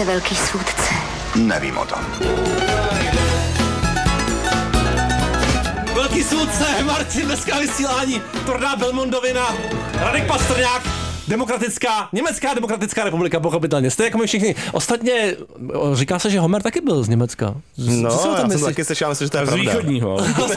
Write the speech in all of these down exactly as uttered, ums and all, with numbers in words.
jste velký soudce. Nevím o tom. Velký soudce, Martin, dneska vysílání, Torná Belmondovina, Radek Pastrňák, Demokratická, Německá demokratická republika, pochopitelně. Jste jako my všichni. Ostatně říká se, že Homer taky byl z Německa. No, já jsem taky slyšel, myslím, že to je pravda. Z východního.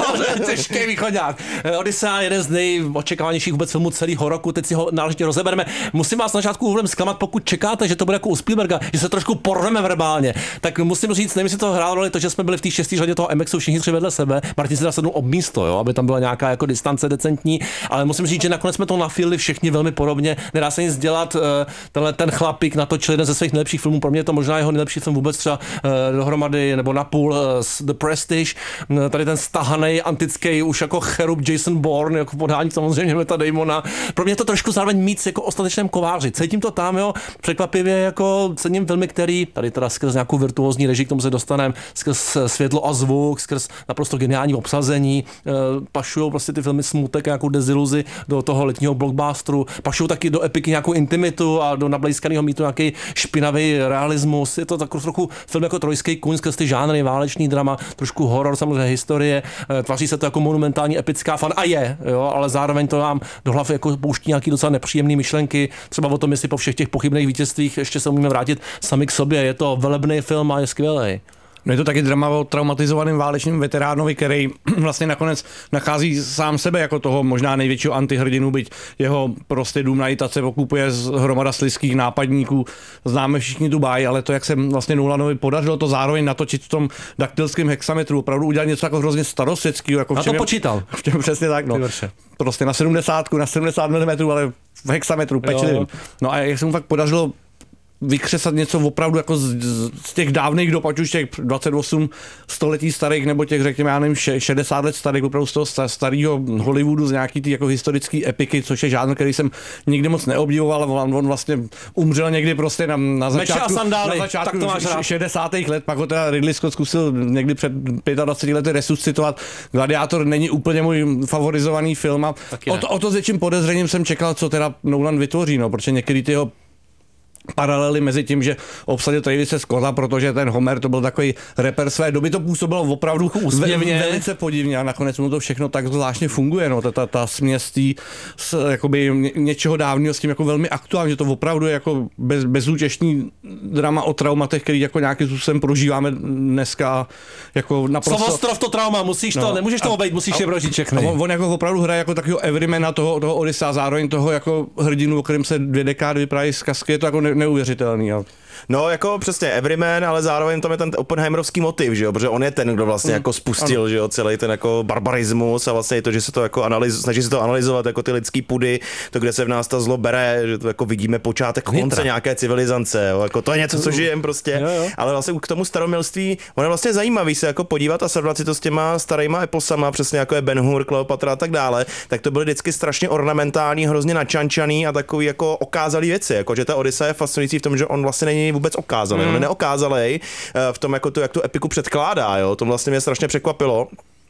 Těžký východňák. Odyssea, jeden z nejočekávanějších vůbec filmů celého roku, teď si ho náležitě rozebereme. Musím vás na začátku úvodem zklamat, pokud čekáte, že to bude jako u Spielberga, že se trošku porveme verbálně. Tak musím říct, nevím, jestli to hrálo roli to, že jsme byli v té šestý řadě toho M X u všichni tři vedle sebe. Martin si dal sednout ob místo, jo, aby tam byla nějaká jako distance decentní, ale musím říct, že nakonec jsme to nafilili všichni velmi podobně. Nedá se nic dělat, tenhle ten chlapík natočil jeden ze svých nejlepších filmů, pro mě je to možná jeho nejlepší film vůbec třeba dohromady nebo napůl The Prestige, tady ten stahanej antický už jako cherub Jason Bourne, jako podání samozřejmě Meta Damona. Pro mě je to trošku zároveň mít jako ostatečném kováři. Cítím to tam, jo, překvapivě jako cením filmy, který tady teda skrz nějakou virtuózní režii, k tomu se dostaneme, skrz světlo a zvuk, skrz naprosto geniální obsazení, pašujou prostě ty filmy smutek, nějakou deziluzi do toho letního blockbusteru, pašujou taky do epiky nějakou intimitu a do nablejskaného mýtu nějaký špinavý realismus. Je to takový trochu film jako trojský kůň skrz ty žánry, válečný drama, trošku horor, samozřejmě historie. Tvaří se to jako monumentální epická fan a je, jo, ale zároveň to nám do hlavy jako pouští nějaký docela nepříjemné myšlenky, třeba o tom, jestli po všech těch pochybných vítězstvích ještě se umíme vrátit sami k sobě. Je to velebný film a je skvělý. No je to taky drama o traumatizovaném válečném veteránovi, který vlastně nakonec nachází sám sebe jako toho možná největšího antihrdinu, byť jeho prostě dům na Itace okupuje z hromada slizkých nápadníků. Známe všichni tu báj, ale to, jak se vlastně Nolanovi podařilo to zároveň natočit v tom daktylském hexametru, opravdu udělat něco jako hrozně starosvětského. Jako a to počítal. Přesně tak, no. Prostě na sedmdesát, na sedmdesát milimetrů, ale v hexametru, pečlivým. No a jak se mu fakt podařilo vykřesat něco opravdu jako z, z těch dávných dob, ať už těch dvacet osm století starých, nebo těch, řekněme, já nevím, šedesát let starých, opravdu z toho starého Hollywoodu, z nějaký ty jako historický epiky, což je žánr, který jsem nikdy moc neobdivoval, ale on, on vlastně umřel někdy prostě na, na začátku, sandály, na začátku šedesátých let, pak ho teda Ridley Scott zkusil někdy před dvaceti pěti lety resuscitovat. Gladiátor není úplně můj favorizovaný film a o to, o to s větším podezřením jsem čekal, co teda Nolan vytvoří, no, protože některý ty jeho paralely mezi tím, že obsadil Travise Scotta, protože ten Homer to byl takový rapper své doby, to působilo opravdu úsměvně, velice podivně a nakonec mu to všechno tak zvláštně funguje, no, ta, ta, ta směs tý, s, jakoby něčeho dávného s tím jako velmi aktuální, že to opravdu je jako bez, bezúčešní drama o traumatech, který jako nějakým způsobem prožíváme dneska jako naprosto. Slovostrov to trauma, musíš to, no, nemůžeš to obejít, musíš je prožít všechny. On, on jako opravdu hraje jako takového everymana toho, toho Odyssea, zároveň toho jako hrdinu, o kterém se dvě dekády vypráví z kasky, je to jako ne, neuvěřitelný. Ale... No jako přesně everyman, ale zároveň tam je ten Oppenheimerovský motiv, že jo, protože on je ten, kdo vlastně mm. jako spustil, ano. že jo, celý ten jako barbarismus a vlastně to, že se to jako analyz, snaží se to analyzovat jako ty lidský pudy, to, kde se v nás ta zlo bere, že to jako vidíme počátek konce nějaké civilizace, jo, jako to je něco, co žijem prostě, jo, jo. Ale vlastně k tomu staromilství, ono je vlastně zajímavý se jako podívat a srovnat si to s těma starýma eposama, přesně jako je Ben-Hur, Kleopatra a tak dále, tak to byly vždycky strašně ornamentální, hrozně načančaný a takový jako okázalý věci, jako že ta Odyssea je fascinující v tom, že on vlastně není vůbec okázalý, mm. on je neokázalej v tom, jako tu, jak tu epiku předkládá, jo, to vlastně mě strašně překvapilo.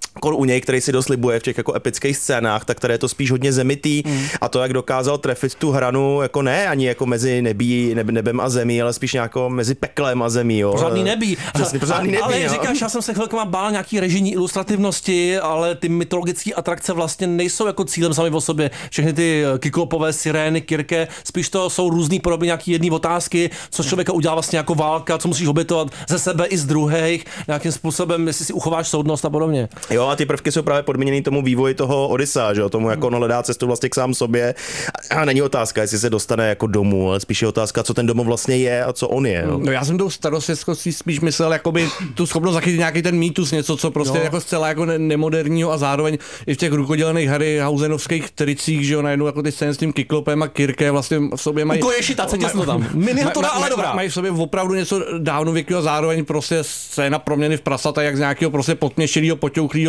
U něj, který si dost libuje v těch jako epických scénách, tak tady je to spíš hodně zemitý mm. a to, jak dokázal trefit tu hranu, jako ne ani jako mezi nebí, neb, nebem a zemí, ale spíš nějako mezi peklem a zemí, jo. Pořádný nebí. Přesně, pořádný nebí, ale no. říkáš, já jsem se chvilkama bál nějaký režijní ilustrativnosti, ale ty mytologické atrakce vlastně nejsou jako cílem sami o sobě. Všechny ty kyklopové sirény, Kirke, spíš to jsou různý podoby, nějaký jedný otázky, co člověka udělá vlastně jako válka, co musíš obětovat ze sebe i z druhých, nějakým způsobem, jestli si uchováš soudnost a podobně. Jo, a ty prvky jsou právě podmíněný tomu vývoji toho Odyssea, že jo, tomu jako on hledá cestu vlastně k sám sobě. A není otázka, jestli se dostane jako domů, ale spíš je otázka, co ten domov vlastně je a co on je. Jo. No já jsem tou starosvětskostí spíš myslel jakoby tu schopnost zachytit nějaký ten mýtus, něco, co prostě jo. jako zcela jako nemoderního a zároveň i v těch rukodělených Harryhausenovských tricích, že jo, najednou jako ty scény s tím Kyklopem a Kirke vlastně v sobě mají. Ukoješi, ta těsno tam. Miniatura, ale dobrá. Mají v sobě opravdu něco dávnověkého a zároveň prostě scéna proměny v prasata, jak z nějakého prostě potměšilého, poťouchlého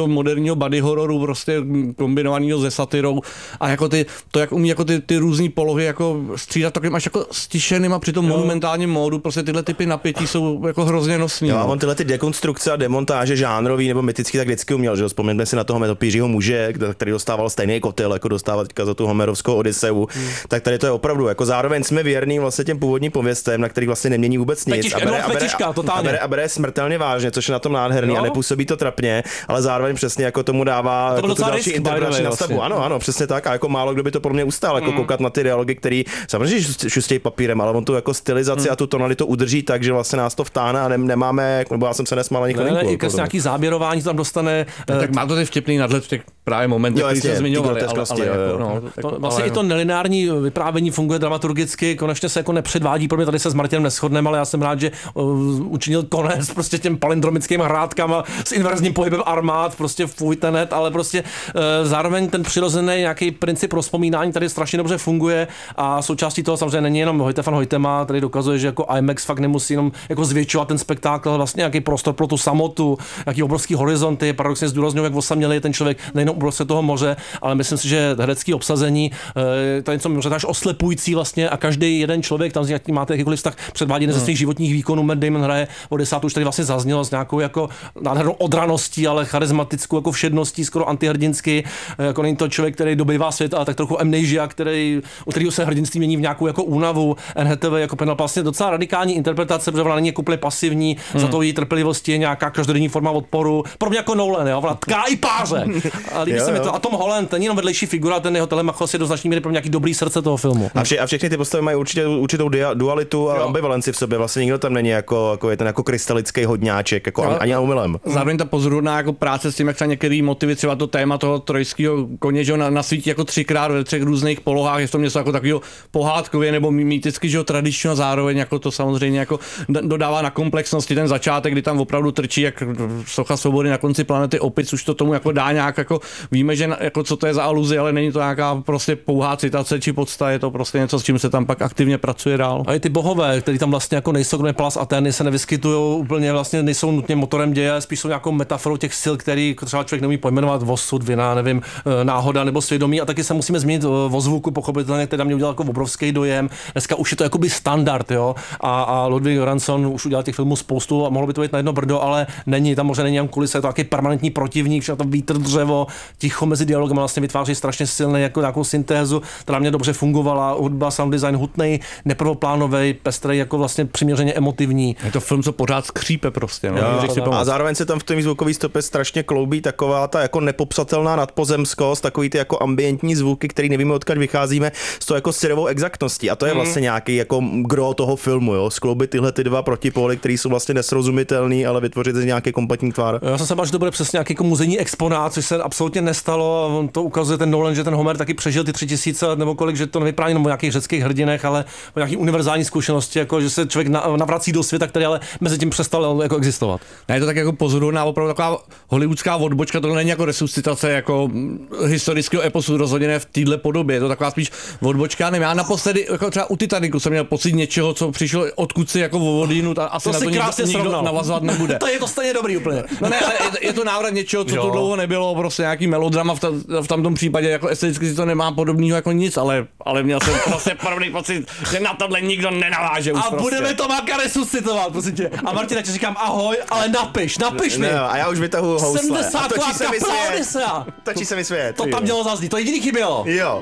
toho moderního body hororu, prostě kombinovaného se satirou a jako ty, to jak umí jako ty, ty různé polohy jako střídat takovým až jako stišeným a při tom monumentálním módu, prostě tyhle typy napětí jsou jako hrozně nosný. Jo, a on tyhle ty dekonstrukce a demontáže žánrový nebo mytický tak vždycky uměl, že jo, vzpomeňme si na toho Metopířího muže, který dostával stejný kotel, jako dostával teďka za tu homerovskou Odyseu, hmm. tak tady to je opravdu, jako zároveň jsme věrní vlastně těm původním pověstem, na kterých vlastně nemění vůbec nic. Petiška, a bere, no, a bere, petiška, a, a, bere, a bere smrtelně vážně, což je na tom nádherný jo? a nepůsobí to trapně, ale zároveň přesně jako tomu dává to jako tu další interpretaci na stavbu. Ano, ano, přesně tak. A jako málo kdo by to pro mě ustál, jako mm. koukat na ty dialogy, který samozřejmě šustějí papírem, ale on tu jako stylizaci mm. a tu tonalitu udrží tak, že vlastně nás to vtáhne a ne, nemáme, nebo já jsem se nesmál ani chvilinku. Ne, ne, i nějaký záběrování tam dostane. No, tak má to ty vtipný nadhled v těch právě momentech, který se zmiňovali, ale, ale jako, no, to, vlastně ale... i to nelineární vyprávění funguje dramaturgicky, konečně se jako nepředvádí, pro mě tady se s Martinem neshodneme, ale já jsem rád, že uh, učinil konec prostě těm palindromickým hrádkám a s inverzním pohybem armád, prostě fuj tenet, ale prostě uh, zároveň ten přirozený nějaký princip rozpomínání tady strašně dobře funguje a součástí toho samozřejmě není jenom Hojtefan Hojtema, tady dokazuje, že jako IMAX fakt nemusí jenom jako zvětšovat ten spektákl, ale vlastně nějaký prostor pro tu samotu, nějaký obrovský horizonty, paradoxně zdůrazňuje, jak osamělý je ten člověk nejenom uprostřed toho moře, ale myslím si, že herecký obsazení, to je něco možná až oslepující vlastně a každý jeden člověk tam, jaký máte jakýkoliv vztah, předvádí ze svých životních výkonů. Matt Damon hraje Odysseus, už tady vlastně zaznělo s nějakou jako nádhernou odraností, ale charismatickou jako všedností, skoro antihrdinský, jako není to člověk, který dobývá svět, ale tak trochu amnesia, který, u kterého se hrdinství mění v nějakou jako únavu. Anne Hathaway jako Penelope, vlastně docela radikální interpretace, protože ona není jako úplně pasivní, hmm. za to její trpělivosti je nějaká každodenní forma odporu. Pro mě jako Nolan, jo, ona tká i páře. A líbí se mi to. A Tom Holland, ten jenom vedlejší figura, ten jeho Telemachos je do značné míry pro nějaký dobrý srdce toho filmu. A, vše, a všechny ty postavy mají určitě určitou dia, dualitu a jo. ambivalenci v sobě. Vlastně nikdo tam není jako, jako je ten jako krystalický hodňáček, jako jo. ani omylem. Zároveň ta pozoruhodná jako práce s tím, jak třeba některý motivy, třeba to téma toho trojského koně, že na, na svítí jako třikrát ve třech různých polohách, je to něco jako takového pohádkově nebo mýticky, že jo, tradičního, zároveň jako to samozřejmě jako dodává na komplexnosti ten začátek, kdy tam opravdu trčí jak socha svobody na konci planety opic, už to tomu jako dá nějak jako víme, že jako co to je za aluzi, ale není to nějaká prostě pouhá citace či podsta, je to prostě něco, s čím se tam pak aktivně pracuje dál. A i ty bohové, který tam vlastně jako nejsou, kromě Pallas Athény, se nevyskytují úplně, vlastně nejsou nutně motorem děje, spíš jsou nějakou metaforou těch sil, který třeba člověk neumí pojmenovat, osud, vina, nevím, náhoda nebo svědomí. A taky se musíme zmínit o zvuku, pochopitelně, který mě udělal jako obrovský dojem. Dneska už je to jakoby standard, jo. A, a Ludwig Göransson už udělal těch filmů spoustu a mohlo by to být na jedno brdo, ale není, tam možná není jen kulisa, je to takový permanentní protivník, že to vítr, dřevo, ticho mezi dialogem vlastně vytváří strašně silný jako nějakou syntézu, která mě dobře fungovala, hudba, sound design hutnej, neprvoplánový, pestrý, jako vlastně přiměřeně emotivní. Je to film, co pořád skřípe prostě, no. Jo, a zároveň se tam v tom zvukový stopě strašně kloubí taková ta jako nepopsatelná nadpozemskost, takový ty jako ambientní zvuky, který nevíme odkud vycházíme, s tou jako syrovou exaktností. A to je mm. vlastně nějaký jako gro toho filmu, jo, skloubit tyhle ty dva protipóly, které jsou vlastně nesrozumitelný, ale vytvořit z nějaký kompletní tvár. Já jsem se bál, že to bude přesně nějaký jako muzejní exponát, což se absolutně nestalo. A on to ukazuje ten Nolan, že ten Homer taky přežil ty tři tisíce let nebo kolik, že to nevypráví jenom o nějakých řeckých hrdinech, ale o nějaký univerzální zkušenosti, jako že se člověk navrací do světa, který ale mezi tím přestal jako existovat. Ne, je to tak jako pozoruhodná, opravdu taková hollywoodská odbočka, to není jako resuscitace jako historického eposu, rozhodně ne v téhle podobě, je to taková spíš odbočka. Nevím, já naposledy jako třeba u Titanicu jsem měl pocit něčeho, co přišlo odkud si jako vodinu, a asi to na to nikdo, nikdo navazovat nebude. To je to stejně dobrý úplně. No ne, ale je, je to návrat něčeho, co jo. tu dlouho nebylo, prostě nějaký melodrama v, ta, v tamtom případě, jako esteticky si to nemá podobného jako nic, ale, ale měl jsem prostě podobný pocit, že na tohle nikdo nenaváže už a prostě. Budeme to Máka resuscitovat, prosím tě. A Martina, ti říkám ahoj, ale napiš, napiš mi. No, a já už vytahuju housle. sedmdesát točí se mi svět. Točí se mi svět. To tam mělo zaznít, to jediný chybělo. Jo.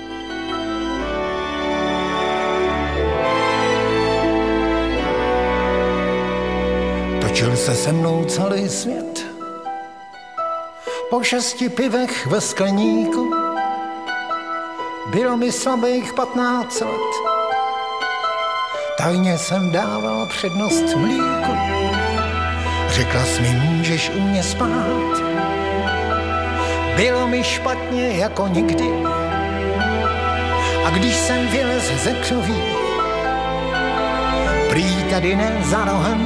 Točil se se mnou celý svět. Po šesti pivech ve skleníku bylo mi slabých patnáct let. Tajně jsem dával přednost mlíku. Řekla jsi mi, můžeš u mě spát. Bylo mi špatně jako nikdy. A když jsem vylez ze křoví, prý tady ne za rohem